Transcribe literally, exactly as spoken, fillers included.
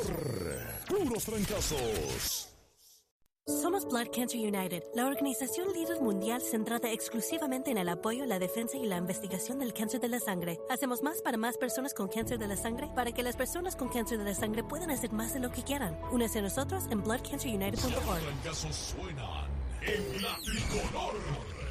Puros trancazos. Somos Blood Cancer United, la organización líder mundial centrada exclusivamente en el apoyo, la defensa y la investigación del cáncer de la sangre. Hacemos más para más personas con cáncer de la sangre para que las personas con cáncer de la sangre puedan hacer más de lo que quieran. Únese a nosotros en blood cancer united punto org. Los trancazos suenan en la tricolor.